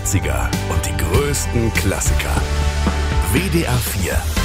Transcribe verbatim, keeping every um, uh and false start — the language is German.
achtziger und die größten Klassiker. W D R vier